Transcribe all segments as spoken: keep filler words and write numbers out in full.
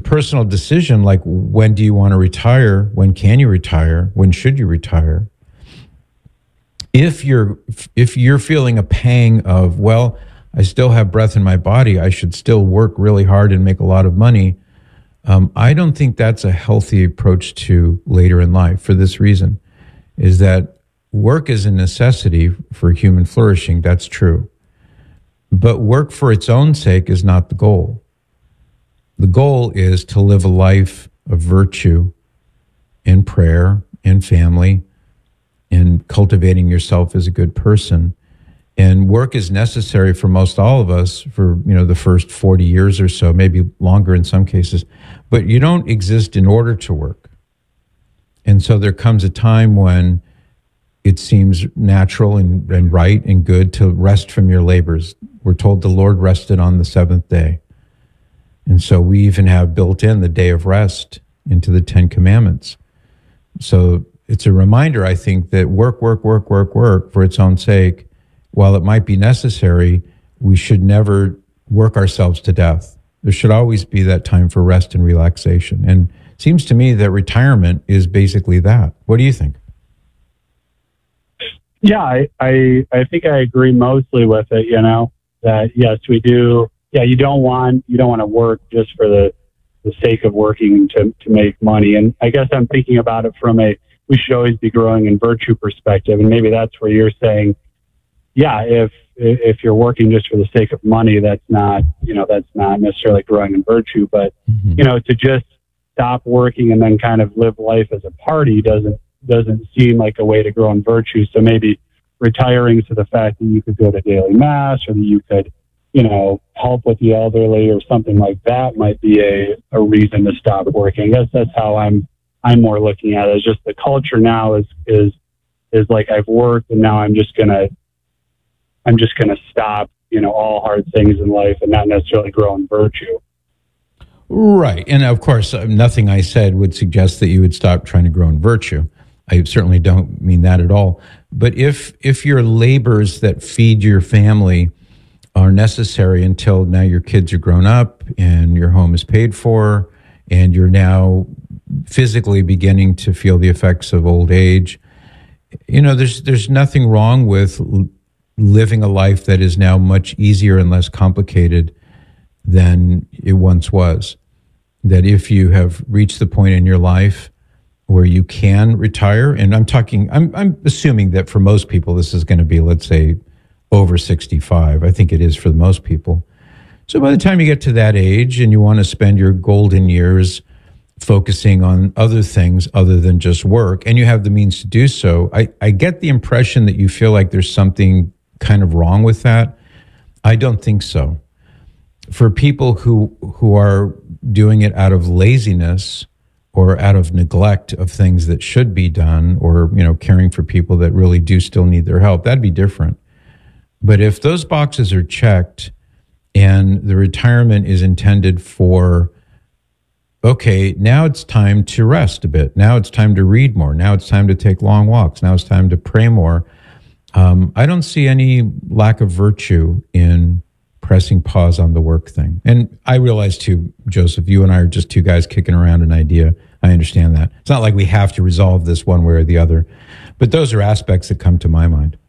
personal decision, like when do you want to retire? When can you retire? When should you retire? If you're if you're feeling a pang of, well, I still have breath in my body, I should still work really hard and make a lot of money. Um, I don't think that's a healthy approach to later in life for this reason, is that work is a necessity for human flourishing. That's true. But work for its own sake is not the goal. The goal is to live a life of virtue in prayer, in family, in cultivating yourself as a good person. And work is necessary for most all of us for, you know, the first forty years or so, maybe longer in some cases. But you don't exist in order to work. And so there comes a time when it seems natural and, and right and good to rest from your labors. We're told the Lord rested on the seventh day. And so we even have built in the day of rest into the Ten Commandments. So it's a reminder, I think, that work, work, work, work, work for its own sake, while it might be necessary, we should never work ourselves to death. There should always be that time for rest and relaxation. And it seems to me that retirement is basically that. What do you think? Yeah, I, I, I think I agree mostly with it, you know, that yes, we do. Yeah, you don't want, you don't want to work just for the, the sake of working to, to make money. And I guess I'm thinking about it from a, we should always be growing in virtue perspective. And maybe that's where you're saying, yeah, if, if you're working just for the sake of money, that's not, you know, that's not necessarily growing in virtue, but, mm-hmm. you know, to just stop working and then kind of live life as a party doesn't, doesn't seem like a way to grow in virtue. So maybe retiring to the fact that you could go to daily mass or that you could, you know, help with the elderly or something like that might be a, a reason to stop working. I guess that's how I'm, I'm more looking at it. It's just the culture now is, is, is like I've worked and now I'm just going to, I'm just going to stop, you know, all hard things in life and not necessarily grow in virtue. Right. And of course, nothing I said would suggest that you would stop trying to grow in virtue. I certainly don't mean that at all. But if if your labors that feed your family are necessary until now your kids are grown up and your home is paid for and you're now physically beginning to feel the effects of old age, you know, there's there's nothing wrong with living a life that is now much easier and less complicated than it once was. That if you have reached the point in your life where you can retire, and I'm talking, I'm I'm assuming that for most people this is going to be, let's say, over sixty-five. I think it is for most people. So by the time you get to that age and you want to spend your golden years focusing on other things other than just work, and you have the means to do so, I, I get the impression that you feel like there's something kind of wrong with that. I don't think so. For people who who are doing it out of laziness or out of neglect of things that should be done, or, you know, caring for people that really do still need their help, that'd be different. But if those boxes are checked and the retirement is intended for, okay, now it's time to rest a bit. Now it's time to read more. Now it's time to take long walks. Now it's time to pray more. Um, I don't see any lack of virtue in pressing pause on the work thing. And I realize too, Joseph, you and I are just two guys kicking around an idea. I understand that. It's not like we have to resolve this one way or the other, but those are aspects that come to my mind.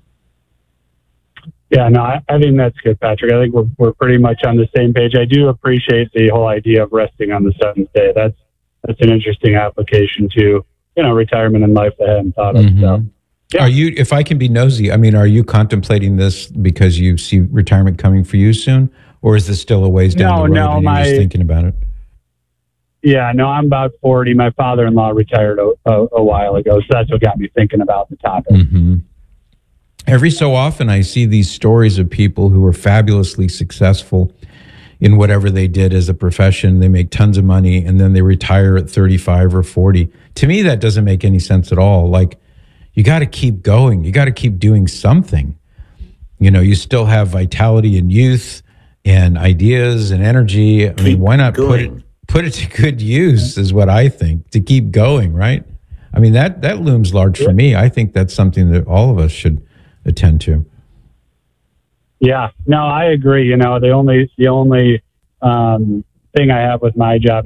Yeah, no, I, I think that's good, Patrick. I think we're we're pretty much on the same page. I do appreciate the whole idea of resting on the seventh day. That's that's an interesting application to, you know, retirement in life that I hadn't thought of. Mm-hmm. So, yeah. Are you, if I can be nosy, I mean, are you contemplating this because you see retirement coming for you soon, or is this still a ways down no, the road no, and my, you're just thinking about it? Yeah, no, I'm about forty. My father-in-law retired a, a, a while ago, so that's what got me thinking about the topic. Mm-hmm. Every so often, I see these stories of people who are fabulously successful in whatever they did as a profession. They make tons of money, and then they retire at thirty-five or forty. To me, that doesn't make any sense at all. Like, you got to keep going. You got to keep doing something. You know, you still have vitality and youth and ideas and energy. I mean, keep why not going. put it put it to good use is what I think, to keep going, right? I mean, that, that looms large for me. I think that's something that all of us should attend to. Yeah, no, I agree. You know, the only the only um, thing I have with my job